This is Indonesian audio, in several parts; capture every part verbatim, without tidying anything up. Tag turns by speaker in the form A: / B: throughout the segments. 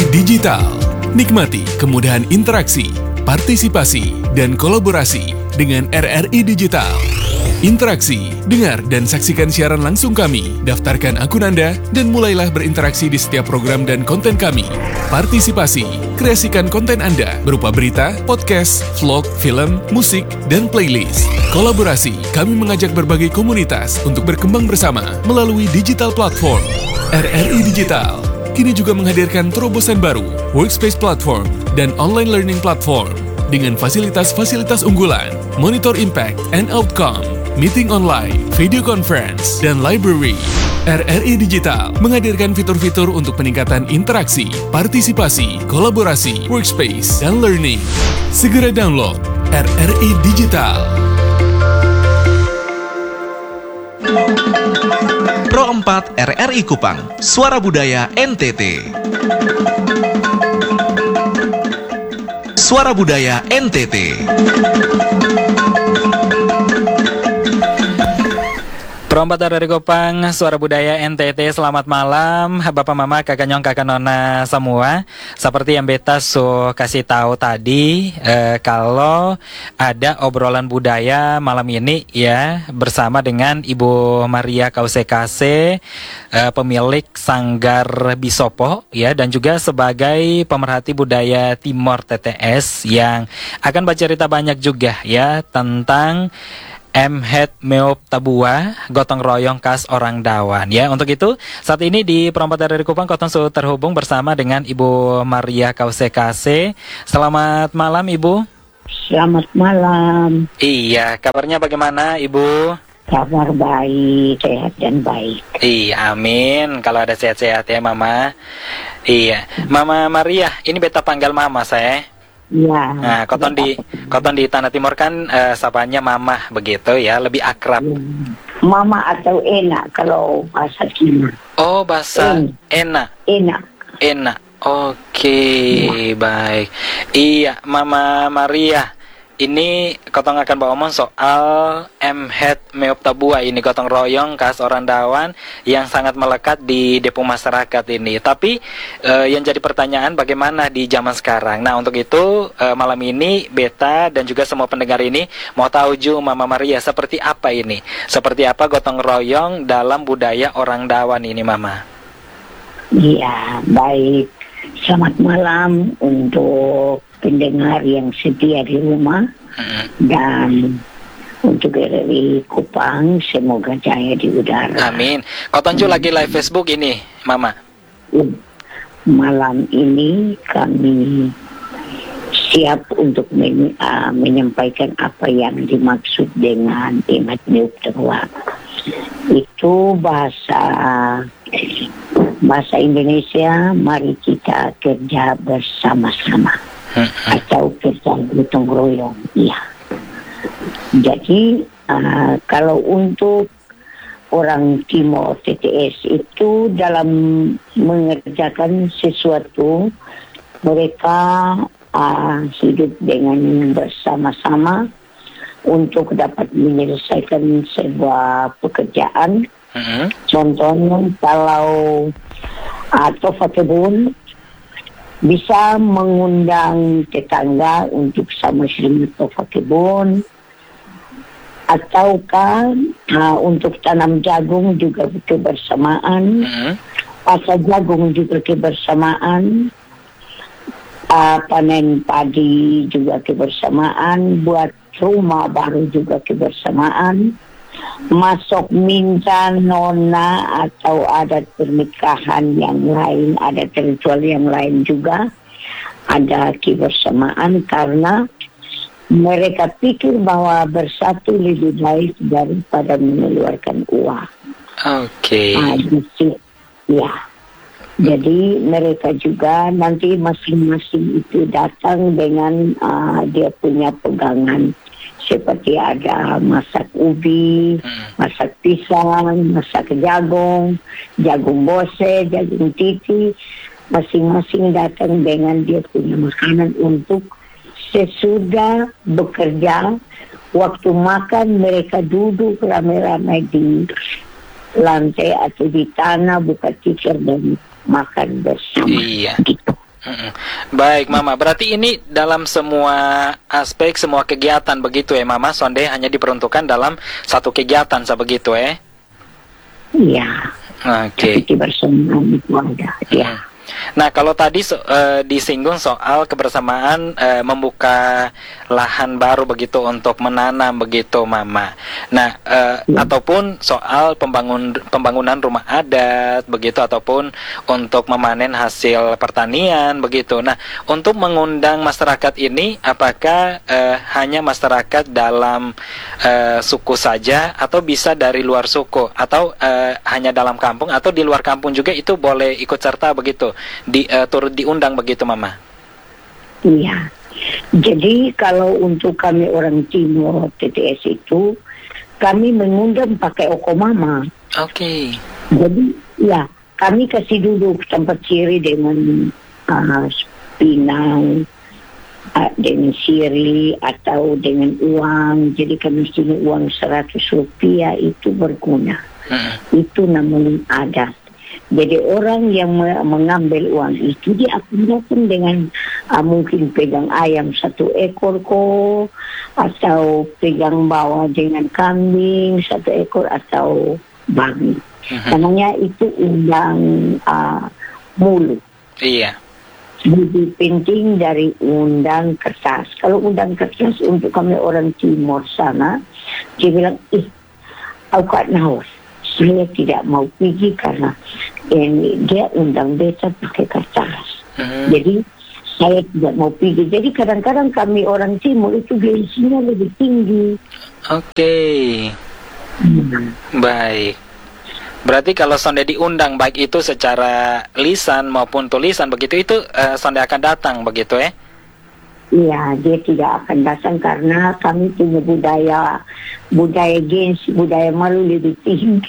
A: Digital. Nikmati kemudahan interaksi, partisipasi, dan kolaborasi dengan R R I Digital. Interaksi, dengar dan saksikan siaran langsung kami, daftarkan akun Anda, dan mulailah berinteraksi di setiap program dan konten kami. Partisipasi, kreasikan konten Anda berupa berita, podcast, vlog, film, musik, dan playlist. Kolaborasi, kami mengajak berbagai komunitas untuk berkembang bersama melalui digital platform. R R I Digital kini juga menghadirkan terobosan baru, workspace platform, dan online learning platform dengan fasilitas-fasilitas unggulan, monitor impact and outcome, meeting online, video conference, dan library. R R I Digital menghadirkan fitur-fitur untuk peningkatan interaksi, partisipasi, kolaborasi, workspace, dan learning. Segera download R R I Digital.
B: Pro empat R R I Kupang, Suara Budaya N T T. Suara Budaya N T T.
C: Pro empat R R I Kupang, Suara Budaya N T T. Selamat malam Bapak Mama, Kakak Nyong, Kakak Nona semua. Seperti yang Beta so kasih tahu tadi, eh, kalau ada obrolan budaya malam ini ya, bersama dengan Ibu Maria Kausekase, eh, pemilik Sanggar Bisopo ya, dan juga sebagai pemerhati budaya Timor T T S yang akan bercerita banyak juga ya tentang Mhet Meop Tabua, gotong royong khas orang Dawan ya. Untuk itu, saat ini di Pro empat R R I Kupang Kotong sudah terhubung bersama dengan Ibu Maria Kausekase. Selamat malam Ibu.
D: Selamat malam.
C: Iya, kabarnya bagaimana Ibu?
D: Kabar baik, sehat dan baik.
C: Iya, amin. Kalau ada sehat-sehat ya Mama. Iya, Mama Maria, ini Beta panggil Mama saya.
D: Ya.
C: Nah, koton di koton di Tanah Timur kan uh, sapanya Mama begitu ya, lebih akrab.
D: Ya. Mama atau enak kalau bahasa Timur.
C: Oh, bahasa
D: En.
C: enak.
D: Enak.
C: Enak. Oke, ya. Baik. Iya, Mama Maria. Ini kotong akan bawa omong soal Mhet Meop Tabua, ini gotong royong khas orang Dawan yang sangat melekat di depo masyarakat ini. Tapi eh, yang jadi pertanyaan bagaimana di zaman sekarang. Nah, untuk itu eh, malam ini Beta dan juga semua pendengar ini mau tahu ju Mama Maria seperti apa ini? Seperti apa gotong royong dalam budaya orang Dawan ini, Mama?
D: Iya, baik. Selamat malam untuk pendengar yang setia di rumah, hmm. dan untuk R R I Kupang semoga jaya di udara.
C: Amin. Kau tunjuk lagi live Facebook ini, Mama.
D: Malam ini kami siap untuk men, uh, menyampaikan apa yang dimaksud dengan Mhet Meop Tabua. Itu bahasa bahasa Indonesia, mari kita kerja bersama-sama. Atau kerja gotong royong, iya. Jadi uh, kalau untuk orang Timor T T S itu dalam mengerjakan sesuatu, mereka uh, hidup dengan bersama-sama untuk dapat menyelesaikan sebuah pekerjaan. Mm-hmm. Contohnya kalau uh, tofa kebun, bisa mengundang tetangga untuk sama-sama tofa kebun, ataukah uh, untuk tanam jagung juga kebersamaan, mm-hmm. pasar jagung juga kebersamaan, uh, panen padi juga kebersamaan, buat rumah baru juga kebersamaan, masuk minta nona atau adat pernikahan yang lain, adat ritual yang lain juga ada kebersamaan, karena mereka pikir bahwa bersatu lebih baik daripada mengeluarkan uang.
C: Oke. Okay.
D: Nah, ya. Jadi mereka juga nanti masing-masing itu datang dengan uh, dia punya pegangan. Seperti ada masak ubi, masak pisang, masak jagung, jagung bose, jagung titi. Masing-masing datang dengan dia punya makanan untuk sesudah bekerja. Waktu makan mereka duduk ramai-ramai di lantai atau di tanah, buka tikar dan makan bersama.
C: Iya.
D: Gitu.
C: Mm-mm. Baik Mama, berarti ini dalam semua aspek, semua kegiatan begitu ya Mama, sonde hanya diperuntukkan dalam satu kegiatan sebegitu ya?
D: Iya.
C: Oke.
D: Seperti bersamaan itu ada. Ya.
C: Hmm. Nah, kalau tadi so, uh, disinggung soal kebersamaan uh, membuka lahan baru begitu untuk menanam begitu, Mama. Nah, uh,
D: Ya.
C: ataupun soal pembangun pembangunan rumah adat begitu, ataupun untuk memanen hasil pertanian begitu. Nah, untuk mengundang masyarakat ini, apakah uh, hanya masyarakat dalam uh, suku saja, atau bisa dari luar suku, atau uh, hanya dalam kampung, atau di luar kampung juga itu boleh ikut serta begitu? Di, uh, turut diundang begitu Mama?
D: Iya. Jadi kalau untuk kami orang Timur T T S itu, kami mengundang pakai Okomama.
C: Oke. Okay.
D: Jadi ya kami kasih duduk tempat ciri dengan uh, pinang, uh, dengan siri atau dengan uang. Jadi kami sini uang seratus rupiah itu berguna. Hmm. Itu namanya adat. Jadi orang yang me- mengambil uang itu dia akan datang dengan uh, mungkin pegang ayam satu ekor ko, atau pegang bawa dengan kambing satu ekor atau babi. Uh-huh. Namanya itu undang uh, mulu.
C: Iya.
D: Lebih penting dari undang kertas. Kalau undang kertas untuk kami orang Timur sana, dia bilang, ih, aku tak nawas. Saya tidak mau pergi karena ini dia undang beta pakai kertas. Hmm. Jadi saya tidak mau pergi. Jadi kadang-kadang kami orang Timur itu gengsinya lebih tinggi.
C: Oke. Okay. Hmm. Baik. Berarti kalau sonde diundang baik itu secara lisan maupun tulisan begitu, itu uh, sonde akan datang begitu ya?
D: Iya, dia tidak akan datang karena kami punya budaya budaya gengsi, budaya malu lebih tinggi.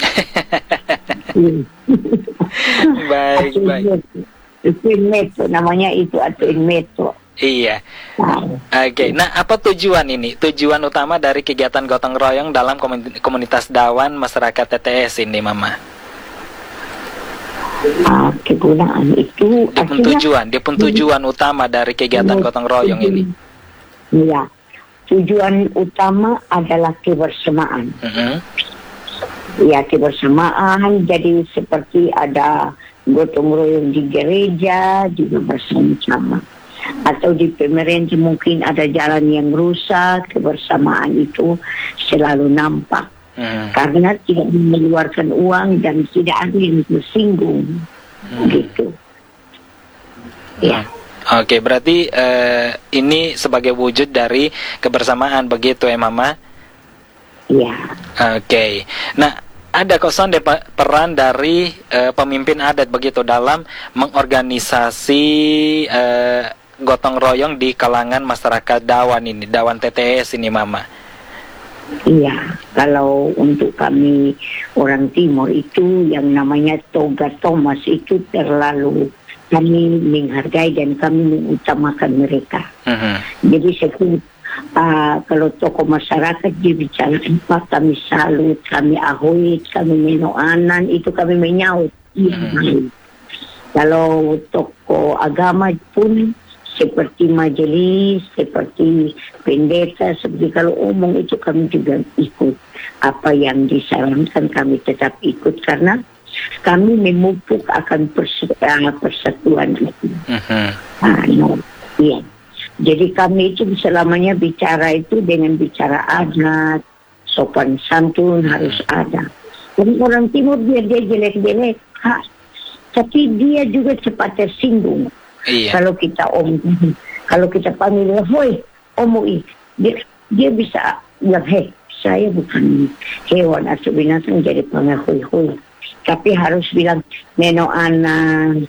C: Hmm. Baik, baik.
D: Itu meto, namanya itu atau meto.
C: Iya. Nah. Oke. Okay. Nah, apa tujuan ini? Tujuan utama dari kegiatan gotong royong dalam komunitas Dawan masyarakat T T S ini, Mama?
D: Uh, kegunaan itu
C: dia pun tujuan, dia pun tujuan utama dari kegiatan gotong royong ini.
D: Iya, tujuan utama adalah kebersamaan. Uh-huh. Ya, kebersamaan. Jadi seperti ada gotong royong di gereja juga bersama-sama, atau di pemerintah mungkin ada jalan yang rusak, kebersamaan itu selalu nampak. Hmm. Karena tidak mengeluarkan uang dan tidak ada yang tersinggung, hmm. gitu. Ya.
C: Oke, berarti uh, ini sebagai wujud dari kebersamaan begitu ya, Mama?
D: Iya.
C: Oke. Nah, ada kosan peran dari uh, pemimpin adat begitu dalam mengorganisasi uh, gotong royong di kalangan masyarakat Dawan ini, Dawan T T S ini, Mama?
D: Iya, kalau untuk kami orang Timur itu yang namanya Toga Thomas itu terlalu kami menghargai dan kami mengutamakan mereka. Uh-huh. Jadi seperti uh, kalau tokoh masyarakat dia bicara apa, kami salut, kami ahoy, kami menoanan, itu kami menyaut. Uh-huh. Kalau tokoh agama pun seperti majelis, seperti pendeta, seperti kalau umum itu kami juga ikut. Apa yang disarankan kami tetap ikut karena kami memupuk akan persatuan, persatuan itu. Uh-huh. Nah, no, iya. Jadi kami itu selamanya bicara itu dengan bicara adat, sopan santun harus ada. Dan orang Timur biar dia jelek-jelek, ha, tapi dia juga cepat tersinggung. Iya. Kalau kita om, kalau kita panggil, hoi, omui, dia, dia bisa bilang, hei, saya bukan hewan atau binatang jadi panggil hoi hoi. Tapi harus bilang neno anak,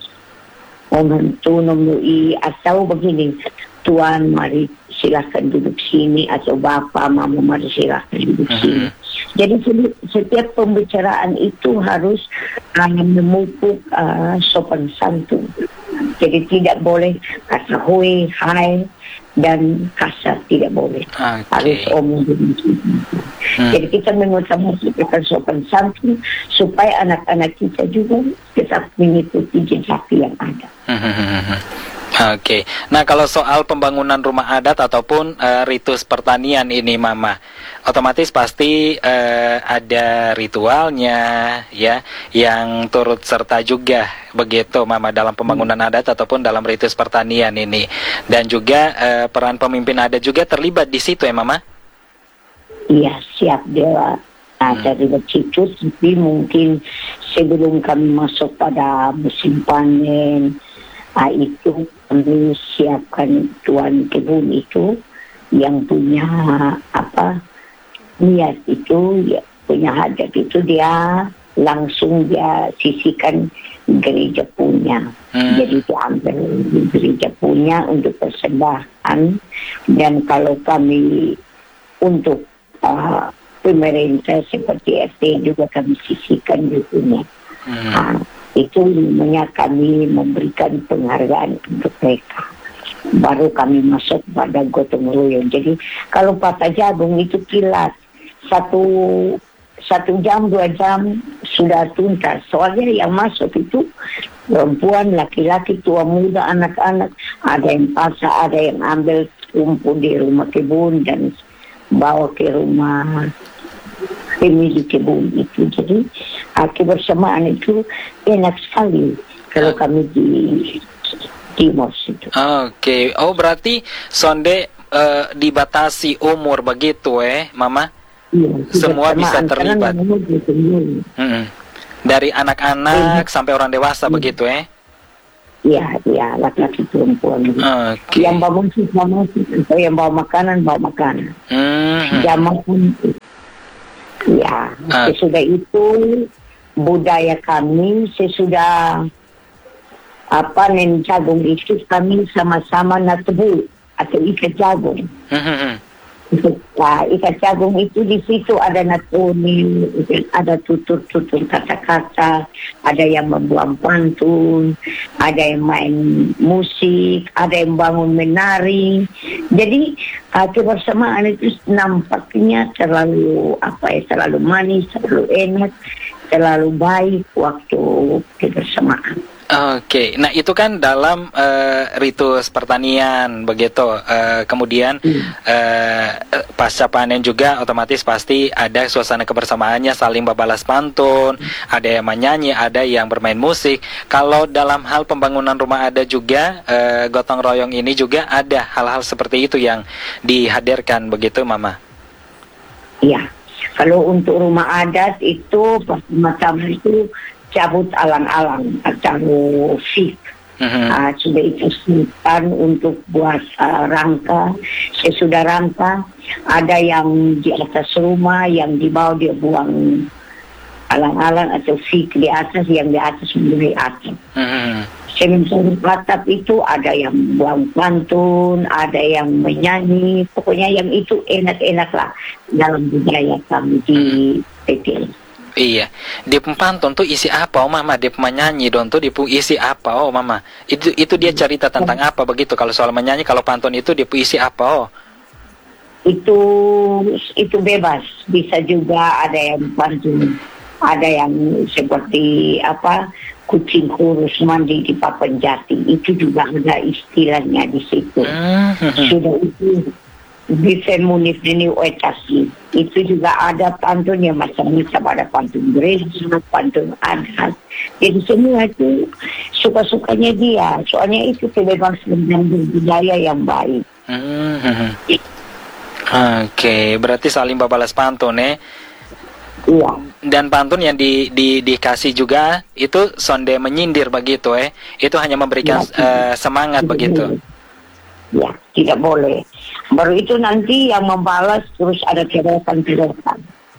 D: om tunom nui, atau begini, tuan mari silakan duduk sini, atau bapak mama mari silakan duduk uh-huh. sini. Jadi setiap pembicaraan itu harus uh, memupuk uh, sopan santun. Jadi tidak boleh kata hoi, hai, dan kasar tidak boleh. Okay. Harus omong begitu. Hmm. Jadi kita mengutamakan sopan santun supaya anak-anak kita juga tetap mengikuti jejak yang ada.
C: Hmm. Oke, nah kalau soal pembangunan rumah adat ataupun uh, ritus pertanian ini Mama, otomatis pasti uh, ada ritualnya ya, yang turut serta juga begitu Mama dalam pembangunan adat ataupun dalam ritus pertanian ini. Dan juga uh, peran pemimpin adat juga terlibat di situ ya Mama?
D: Iya, siap Dewa. Nah, dari situ, tapi mungkin sebelum kami masuk pada musim panen, ah, itu kami siapkan tuan kebun itu yang punya apa niat itu, ya, punya hajat itu dia langsung dia sisihkan gereja punya. Hmm. Jadi diambil gereja punya untuk persembahan, dan kalau kami untuk uh, pemerintah seperti R T juga kami sisihkan dukunnya. Hmm. Nah, itu namanya kami memberikan penghargaan untuk mereka. Baru kami masuk pada gotong royong. Jadi kalau patah jagung itu kilat satu satu jam dua jam sudah tuntas. Soalnya yang masuk itu perempuan, laki-laki, tua muda, anak-anak. Ada yang pasang, ada yang ambil rumput di rumah kebun dan bawa ke rumah pemilik kebun itu. Jadi kebersamaan itu enak sekali kalau kami di Timor situ.
C: Oke, okay. Oh berarti sonde uh, dibatasi umur begitu eh, Mama?
D: Iya,
C: semua bisa terlibat. Hmm. Dari anak-anak sampai orang dewasa hmm. begitu eh?
D: Iya, iya, laki-laki perempuan.
C: Okay.
D: Yang bawa musik, bawa musik, atau yang bawa makanan, bawa makanan.
C: Hmm.
D: Jamak pun. Ya, uh. sesudah itu budaya kami, sesudah apa nen jagung itu kami sama-sama natebu atau ikat jagung. Uh-huh. Nah, ikat jagung itu di situ ada natuni, ada tutur-tutur kata-kata, ada yang membuang pantun, ada yang main musik, ada yang bangun menari. Jadi uh, kebersamaan itu nampaknya terlalu apa ya, terlalu manis, terlalu enak, terlalu baik waktu kebersamaan.
C: Oke, okay. Nah itu kan dalam uh, ritus pertanian begitu. Uh, kemudian hmm. uh, pasca panen juga otomatis pasti ada suasana kebersamaannya, saling babalas pantun, hmm. ada yang menyanyi, ada yang bermain musik. Kalau dalam hal pembangunan rumah adat juga, uh, gotong royong ini juga ada hal-hal seperti itu yang dihadirkan begitu, Mama?
D: Iya. Kalau untuk rumah adat itu pertama-tama itu cabut alang-alang atau fik. Uh-huh. Uh, sudah itu simpan untuk buat uh, rangka. Sesudah rangka ada yang di atas rumah, yang di bawah dia buang alang-alang atau fik di atas, yang di atas memberi atap. Uh-huh. Sementara atap itu ada yang buang pantun, ada yang menyanyi, pokoknya yang itu enak-enak lah dalam budaya kami di P T L.
C: Iya, di pantun tuh isi apa, oh Mama? Dia menyanyi dong tuh, dia isi apa, oh Mama? Itu itu dia cerita tentang apa begitu? Kalau soal menyanyi, kalau pantun itu dia isi apa, oh?
D: Itu itu bebas, bisa juga ada yang pantun, ada yang seperti apa kucing kurus mandi di papan jati, itu juga ada istilahnya di situ. Mm-hmm. Sudah itu bisa munif ini oetasi. Itu juga ada pantun yang macam-macam, ada pantun gereja, pantun adat. Jadi semua itu suka-sukanya dia. Soalnya itu kebebasan dan budaya yang baik.
C: Mm-hmm. Oke, okay, berarti saling babalas pantun eh.
D: Iya.
C: Dan pantun yang di, di, dikasih juga itu sonde menyindir begitu eh. Itu hanya memberikan ya, uh, semangat begitu.
D: Ya, tidak boleh. Baru itu nanti yang membalas terus ada terokan-terokan.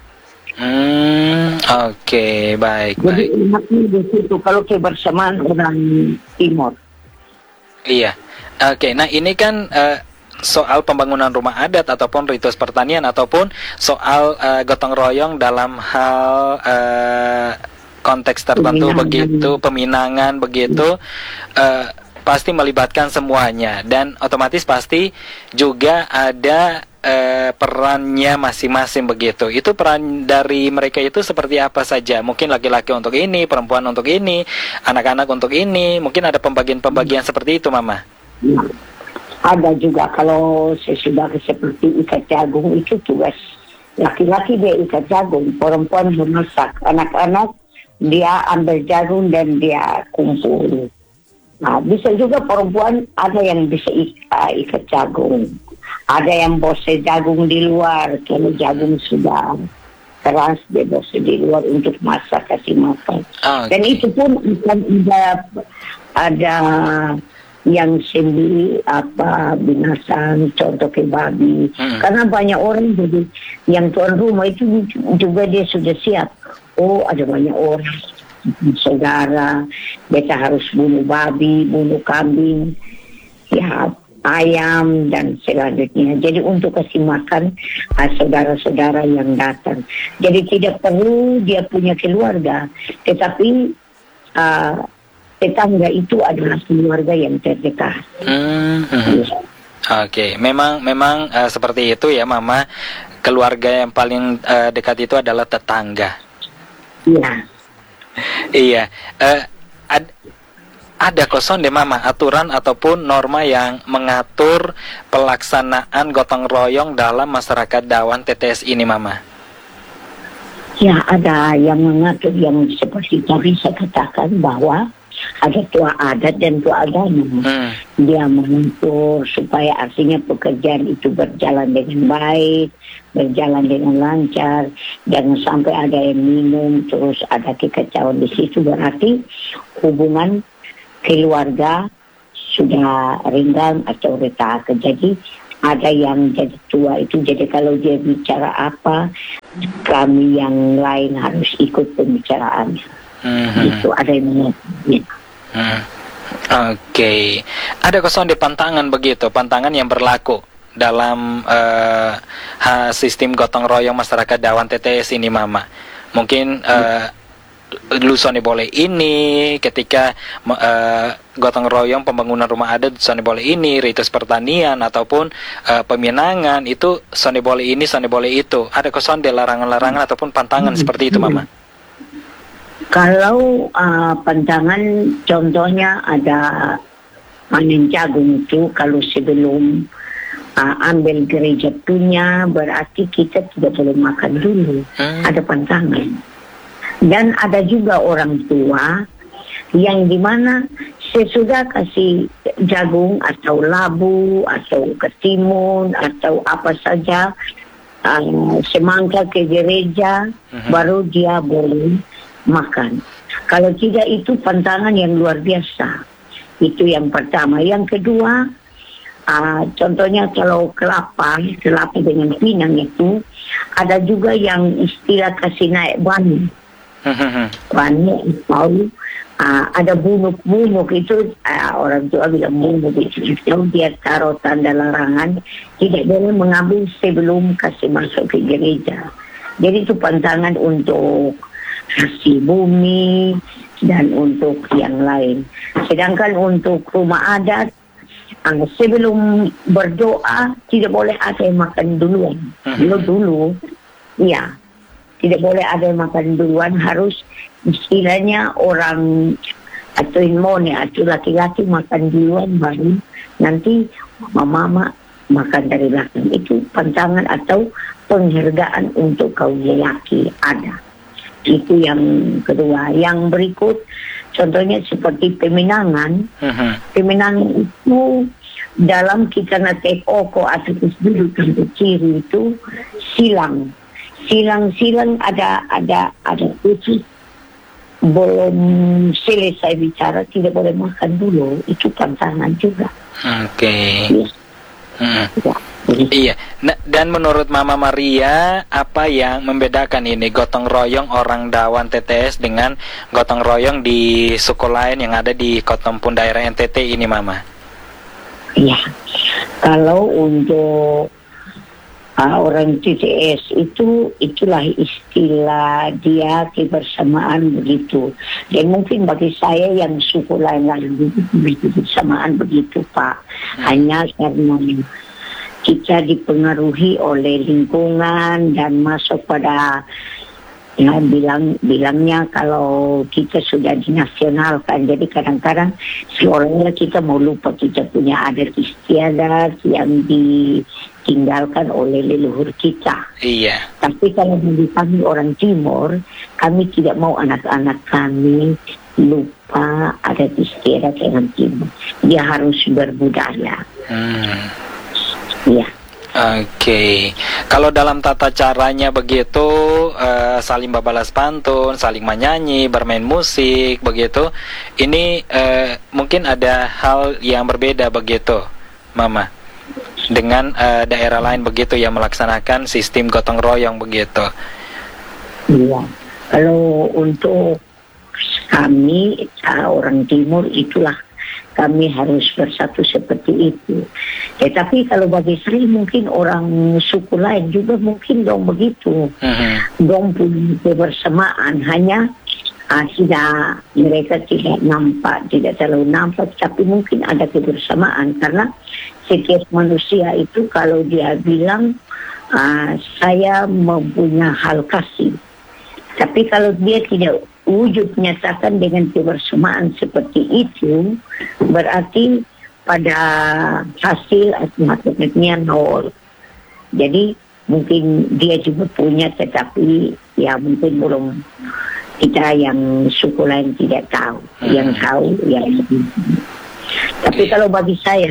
C: Hmm, oke, okay, baik,
D: Jadi,
C: baik.
D: Jadi di situ kalau kebersamaan orang Timor.
C: Iya, oke. Okay, nah ini kan uh, soal pembangunan rumah adat ataupun ritus pertanian ataupun soal uh, gotong royong dalam hal uh, konteks tertentu peminangan. Begitu, peminangan begitu. Uh, pasti melibatkan semuanya dan otomatis pasti juga ada eh, perannya masing-masing begitu. Itu peran dari mereka itu seperti apa saja? Mungkin laki-laki untuk ini, perempuan untuk ini, anak-anak untuk ini. Mungkin ada pembagian-pembagian seperti itu, Mama.
D: Nah, ada juga kalau sesudah seperti ikat jagung itu tugas laki-laki dia ikat jagung, perempuan memasak, anak-anak dia ambil jagung dan dia kumpul. Nah, bisa juga perempuan ada yang bisa ik- uh, ikat jagung, ada yang bose jagung di luar. Kalau jagung sudah keras dia bose di luar untuk masak kasih makan.
C: Oh,
D: Dan
C: okay.
D: itu pun akan ada ada yang sendiri apa binatang contoh ke babi.
C: Hmm.
D: Karena banyak orang jadi yang tuan rumah itu juga dia sudah siap. Oh, ada banyak orang saudara, kita harus bunuh babi, bunuh kambing, ya ayam dan selanjutnya. Jadi untuk kasih makan uh, saudara-saudara yang datang. Jadi tidak perlu dia punya keluarga, tetapi uh, tetangga itu adalah keluarga yang terdekat.
C: Hmm, hmm.
D: Ya.
C: Oke, memang memang uh, seperti itu ya, Mama. Keluarga yang paling uh, dekat itu adalah tetangga.
D: Ya.
C: Iya, uh, ad, ada kosong deh Mama aturan ataupun norma yang mengatur pelaksanaan gotong royong dalam masyarakat Dawan T T S ini, Mama.
D: Ya, ada yang mengatur yang seperti tadi saya katakan bahwa ada tua adat dan tua agama.
C: Hmm.
D: Dia mengatur supaya artinya pekerjaan itu berjalan dengan baik, berjalan dengan lancar, jangan sampai ada yang minum terus ada kekacauan di situ, berarti hubungan keluarga sudah renggang atau retak. Jadi ada yang jadi tua itu, jadi kalau dia bicara apa, kami yang lain harus ikut pembicaraannya.
C: Hmm.
D: Itu ada yang mengerti.
C: Hmm. Oke, okay. Ada kosong di pantangan begitu, pantangan yang berlaku dalam uh, sistem gotong royong masyarakat Dawan T T S ini, Mama. Mungkin uh, lusone boleh ini ketika uh, gotong royong pembangunan rumah adat sone boleh ini, ritus pertanian ataupun uh, peminangan itu sone boleh ini, sone boleh itu. Ada kosong di larangan-larangan ataupun pantangan seperti itu, Mama.
D: Kalau uh, pantangan contohnya ada panen jagung itu, kalau sebelum uh, ambil gereja punya berarti kita tidak boleh makan dulu. Hmm. Ada pantangan. Dan ada juga orang tua yang dimana sesudah kasih jagung atau labu atau ketimun atau apa saja uh, semangka ke gereja, hmm. baru dia boleh makan. Kalau tidak itu pantangan yang luar biasa. Itu yang pertama. Yang kedua, uh, contohnya kalau kelapa, kelapa dengan pinang itu, ada juga yang istilah kasih naik bani. Bani atau uh, ada bunuk-bunuk itu, uh, orang tua bilang bunuk itu, itu dia taruh tanda larangan, tidak boleh mengambil sebelum kasih masuk ke gereja. Jadi itu pantangan untuk kasih bumi dan untuk yang lain. Sedangkan untuk rumah adat, uh, sebelum berdoa tidak boleh ada yang makan duluan. Dulu dulu, ya tidak boleh ada yang makan duluan. Harus istilahnya orang atau imone atau laki-laki makan duluan, baru nanti mama makan dari belakang. Itu pantangan atau penghargaan untuk kaum lelaki ada. Itu yang kedua. Yang berikut contohnya seperti peminangan. Uh-huh. Peminangan itu dalam kita natek oko atau duduk untuk kiri itu silang. Silang-silang ada ada ada khusus. Belum selesai bicara tidak boleh makan dulu. Itu tantangan juga.
C: Oke. Okay.
D: Ya.
C: Hmm. Ya. Iya, nah, dan menurut Mama Maria, apa yang membedakan ini gotong royong orang Dawan T T S dengan gotong royong di suku lain yang ada di Kotompun daerah N T T ini, Mama?
D: Iya, kalau untuk uh, orang T T S itu, itulah istilah dia kebersamaan begitu. Dan mungkin bagi saya yang suku lain-lain itu kebersamaan begitu, Pak. Hmm. Hanya karena kita dipengaruhi oleh lingkungan dan masuk pada ya bilang bilangnya kalau kita sudah dinasionalkan, jadi kadang-kadang seolah-olah kita mau lupa kita punya adat istiadat yang ditinggalkan oleh leluhur kita.
C: Iya.
D: Tapi kalau bagi kami orang Timur, kami tidak mau anak-anak kami lupa adat istiadat orang Timur. Dia harus berbudaya.
C: Hmm.
D: Iya.
C: Oke, kalau dalam tata caranya begitu, uh, saling babalas pantun, saling menyanyi, bermain musik, begitu. Ini uh, mungkin ada hal yang berbeda begitu, Mama, dengan uh, daerah lain begitu yang melaksanakan sistem gotong royong begitu.
D: Iya, kalau untuk kami uh, orang Timur itulah kami harus bersatu seperti itu. Tetapi kalau bagi saya mungkin orang suku lain juga mungkin dong begitu. Mm-hmm. Dong punya kebersamaan, hanya uh, tidak, mereka tidak nampak, tidak terlalu nampak, tapi mungkin ada kebersamaan. Karena setiap manusia itu kalau dia bilang uh, saya mempunyai hal kasih, tapi kalau dia tidak wujud menyatakan dengan kebersamaan seperti itu, berarti pada hasil akibatnya nol. Jadi mungkin dia juga punya, tetapi ya mungkin belum, kita yang suku lain tidak tahu. Hmm. Yang tahu ya. Tapi kalau bagi saya,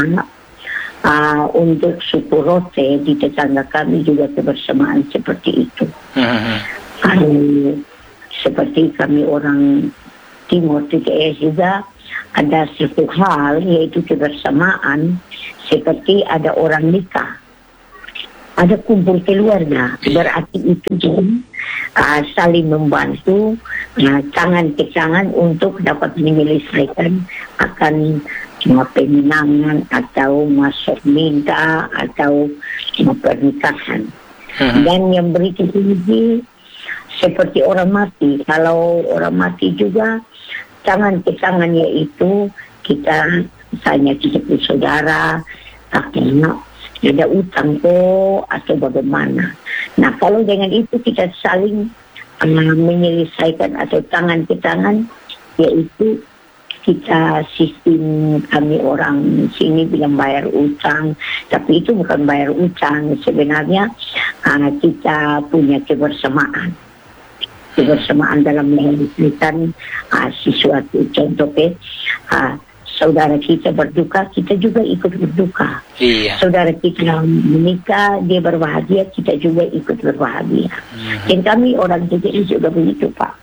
D: uh, untuk suku Rote di tetangga kami juga kebersamaan seperti itu. Hmm. Uh, seperti kami orang Timur T K S juga ada satu hal, yaitu kebersamaan, seperti ada orang nikah, ada kumpul keluarga, berarti itu juga uh, saling membantu uh, tangan ke tangan untuk dapat menyelesaikan akan uh, peminangan atau masuk minta atau uh, pernikahan. Hmm. Dan yang berikutnya lagi seperti orang mati, kalau orang mati juga tangan ke tangan, yaitu kita misalnya kita punya saudara akhirnya ada utang kok atau bagaimana. Nah kalau dengan itu kita saling uh, menyelesaikan atau tangan ke tangan, yaitu kita sistem kami orang sini bilang bayar utang, tapi itu bukan bayar utang, sebenarnya uh, kita punya kebersamaan. Kebersamaan dalam menyelesaikan uh, sesuatu. Contoh ke uh, saudara kita berduka, kita juga ikut berduka. Iya. Saudara kita menikah, dia berbahagia, kita juga ikut berbahagia. Mm-hmm. Dan kami orang T K S juga begitu, Pak.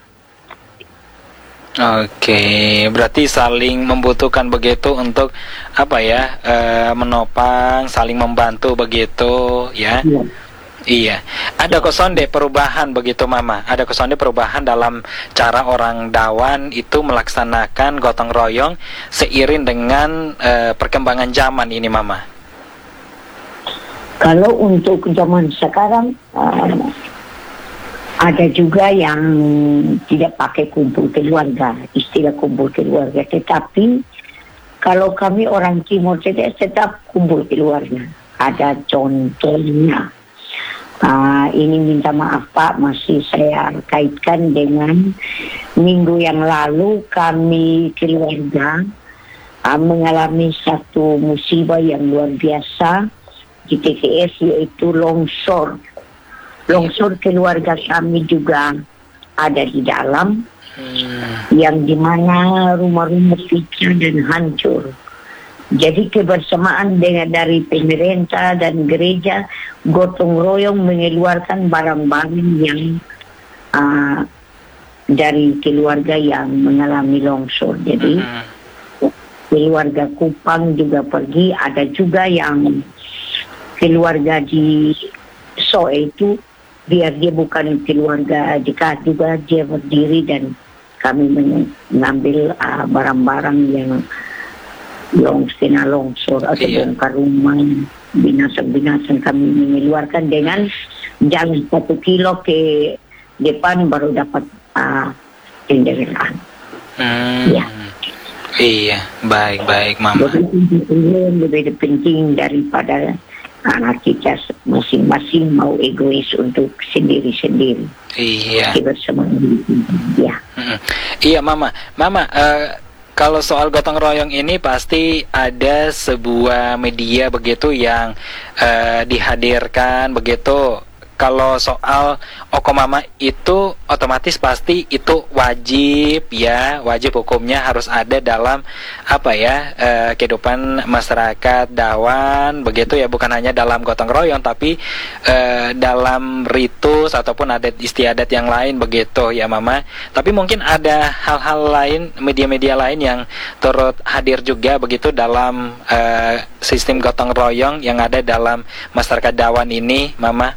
C: Oke, berarti saling membutuhkan begitu untuk apa ya, e, menopang, saling membantu begitu ya. Iya. Iya, ada kosonde perubahan begitu Mama. Ada kosonde perubahan dalam cara orang Dawan itu melaksanakan gotong royong seiring dengan uh, perkembangan zaman ini Mama.
D: Kalau untuk zaman sekarang uh, ada juga yang tidak pakai kumpul keluarga, istilah kumpul keluarga. Tetapi kalau kami orang Timur tetap, tetap kumpul keluarga. Ada contohnya. Uh, ini minta maaf Pak, masih saya kaitkan dengan minggu yang lalu kami keluarga uh, mengalami satu musibah yang luar biasa di T K S, yaitu longsor. Longsor keluarga kami juga ada di dalam, hmm. yang dimana rumah-rumah pecah dan hancur. Jadi kebersamaan dengan dari pemerintah dan gereja gotong royong mengeluarkan barang-barang yang uh, dari keluarga yang mengalami longsor. Jadi uh-huh. keluarga Kupang juga pergi, ada juga yang keluarga di Soe itu, biar dia bukan keluarga dekat juga, dia berdiri dan kami mengambil uh, barang-barang yang long kena longsor atau iya. bongkar rumah, binasa-binasa kami mengeluarkan dengan jalan satu kilo ke depan baru dapat uh, kendaraan.
C: Hmm.
D: Ya.
C: Iya, baik-baik Mama.
D: Jadi itu lebih penting daripada uh, kita masing-masing mau egois untuk sendiri-sendiri.
C: Iya.
D: Kita bersama. Ya.
C: Mm-mm. Iya, Mama. Mama, uh, kalau soal gotong royong ini pasti ada sebuah media begitu yang uh, dihadirkan begitu. Kalau soal Okomama itu otomatis pasti itu wajib ya, wajib hukumnya harus ada dalam apa ya eh, kehidupan masyarakat Dawan begitu ya, bukan hanya dalam gotong royong tapi eh, dalam ritus ataupun adat istiadat yang lain begitu ya Mama. Tapi mungkin ada hal-hal lain, media-media lain yang turut hadir juga begitu dalam eh, sistem gotong royong yang ada dalam masyarakat Dawan ini Mama.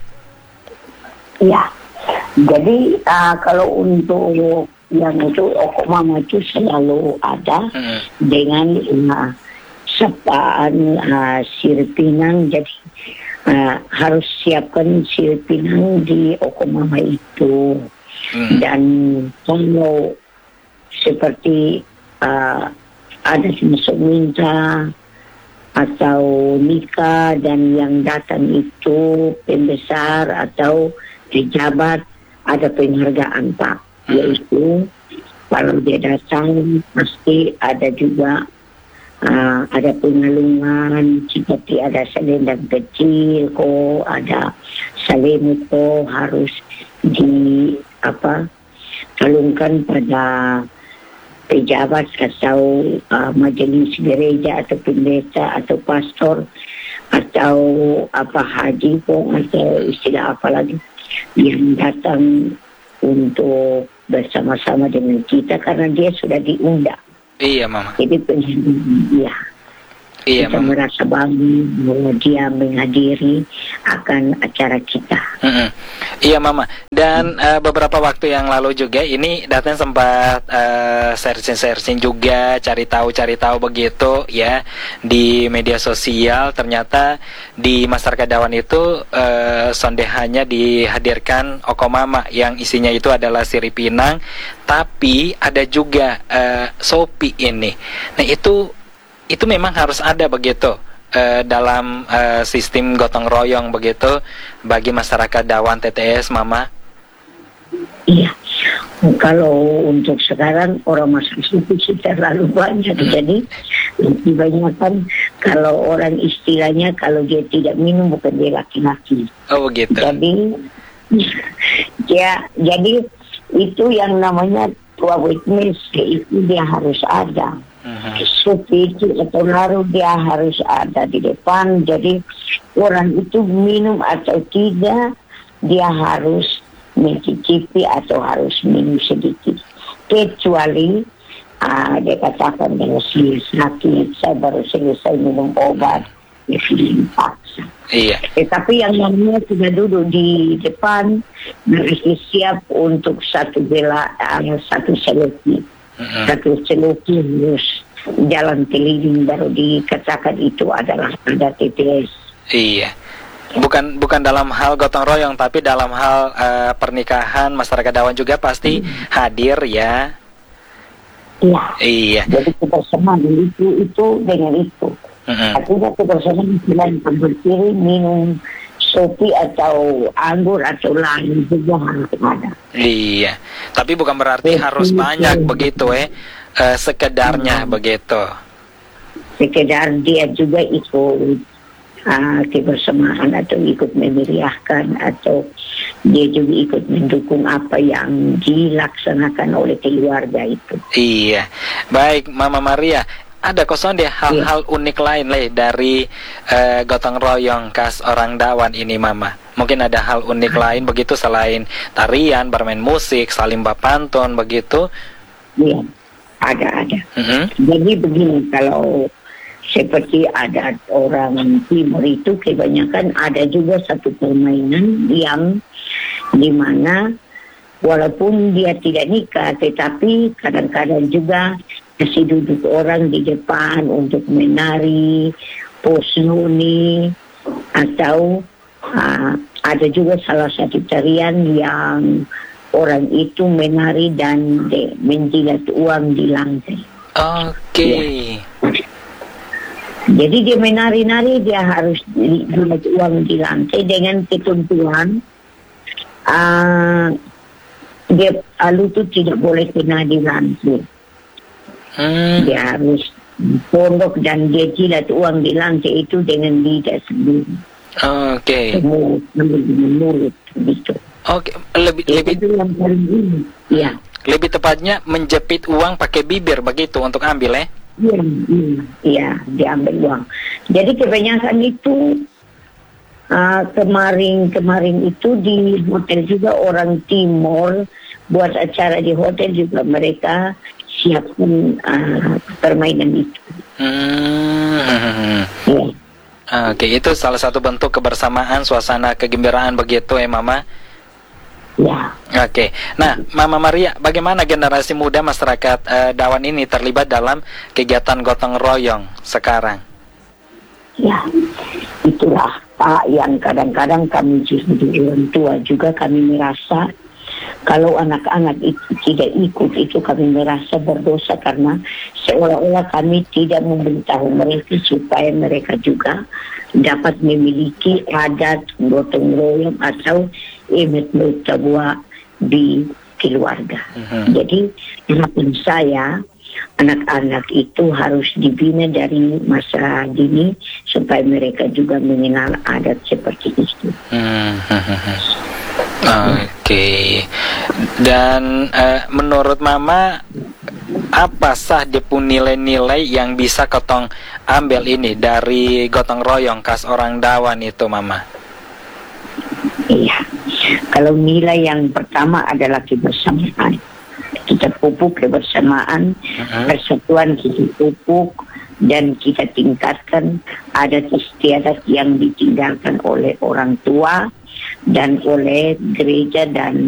D: Ya, jadi uh, kalau untuk yang itu Okomama itu selalu ada hmm. dengan uh, sapaan uh, sirip pinang. Jadi uh, harus siapkan sirip pinang di Okomama itu. Hmm. Dan kalau seperti uh, ada masuk minta atau nikah dan yang datang itu pembesar atau pejabat, ada penghargaan Pak, yaitu kalau dia datang pasti ada juga uh, ada pengalungan seperti ada selendang kecil kok, ada selimut kok harus di apa kalungkan pada pejabat atau uh, majelis gereja atau pendeta atau pastor atau apa haji kok atau istilah apa lagi yang datang untuk bersama-sama dengan kita karena dia sudah diundang.
C: Iya Mama.
D: Jadi ya,
C: iya,
D: kita
C: Mama.
D: merasa bangga bahwa dia menghadiri akan acara kita.
C: Mm-hmm. Iya Mama. Dan uh, beberapa waktu yang lalu juga ini Daten sempat uh, searching-searching juga, cari tahu-cari tahu begitu ya di media sosial. Ternyata di masyarakat Dawan itu uh, sondehannya dihadirkan Okomama yang isinya itu adalah sirip pinang, tapi ada juga uh, sopi ini. Nah itu itu memang harus ada begitu. Uh, dalam uh, sistem gotong royong begitu bagi masyarakat Dawan T T S Mama.
D: Iya, kalau untuk sekarang orang masuk situ sih terlalu banyak, hmm. jadi kebanyakan kalau orang istilahnya kalau dia tidak minum bukan dia laki-laki.
C: Oh begitu.
D: Jadi ya, jadi itu yang namanya tua witness itu dia harus ada. Uh-huh. Seperti atau laru dia harus ada di depan. Jadi orang itu minum atau tidak dia harus mencicipi atau harus minum sedikit. Kecuali uh, dia katakan dengan sakit saya baru selesai minum obat ya dipaksa.
C: Iya.
D: Tetapi yang namanya sudah duduk di depan mereka siap untuk satu bela uh, satu seleksi. Uh-huh. Satu seluki harus jalan keliling baru dikatakan itu adalah ada T T S. Iya.
C: Bukan bukan dalam hal gotong royong tapi dalam hal uh, pernikahan masyarakat Dawan juga pasti hmm. hadir ya.
D: Iya.
C: Iya.
D: Jadi kita semua itu itu dengan itu. Uh-huh. Artinya kita semua selain berdiri minum sopi atau anggur atau lain juga harus ada.
C: Iya, tapi bukan berarti Betul. harus banyak begitu eh, uh, sekedarnya hmm. begitu.
D: Sekedar dia juga ikut uh, kebersamaan atau ikut memeriahkan atau dia juga ikut mendukung apa yang dilaksanakan oleh keluarga itu.
C: Iya, baik Mama Maria. Ada kosong deh hal-hal unik lain leh dari uh, gotong royong khas orang Dawan ini Mama. Mungkin ada hal unik lain begitu selain tarian, bermain musik, saling bapantun begitu.
D: Iya, ada ada. Mm-hmm. Jadi begini, kalau seperti adat orang Timur itu kebanyakan ada juga satu permainan yang dimana walaupun dia tidak nikah, tetapi kadang-kadang juga masih duduk orang di depan untuk menari posnuni atau uh, ada juga salah satu tarian yang orang itu menari dan de, menjilat uang di lantai.
C: Oke. Okay.
D: Ya. Jadi dia menari-nari, dia harus jual uang di lantai dengan ketentuan uh, dia lutut tidak boleh kena di lantai.
C: Hmm.
D: Dia harus pondok dan dia jilat uang di lantai itu dengan lidah sendiri.
C: Oke.
D: Mulut, dengan mulut gitu.
C: Oke, lebih lebih
D: Itu yang paling ini. Ya.
C: lebih tepatnya menjepit uang pakai bibir begitu untuk ambil ya.
D: Iya, iya, iya, diambil uang. Jadi kebanyakan itu uh, kemarin-kemarin itu di hotel juga orang Timur buat acara di hotel juga mereka siapkan uh, permainan itu.
C: Hmm.
D: Ya.
C: Oke, itu salah satu bentuk kebersamaan, suasana kegembiraan begitu ya Mama.
D: Ya.
C: Oke, nah Mama Maria, bagaimana generasi muda masyarakat eh, Dawan ini terlibat dalam kegiatan gotong royong sekarang?
D: Ya, itulah Pak yang kadang-kadang kami jadi orang tua juga kami merasa kalau anak-anak itu tidak ikut itu kami merasa berdosa karena seolah-olah kami tidak memberitahu mereka supaya mereka juga dapat memiliki adat gotong royong atau imet tabua di keluarga. Mm-hmm. Jadi harapan saya anak-anak itu harus dibina dari masa dini supaya mereka juga mengenal adat seperti itu.
C: Mm-hmm. Oke, okay. Dan uh, menurut Mama apa sah depun nilai-nilai yang bisa ketong ambil ini dari gotong royong khas orang Dawan itu Mama?
D: Iya, kalau nilai yang pertama adalah kebersamaan. Kita pupuk kebersamaan, uh-huh. persatuan kita pupuk dan kita tingkatkan adat istiadat yang ditinggalkan oleh orang tua dan oleh gereja dan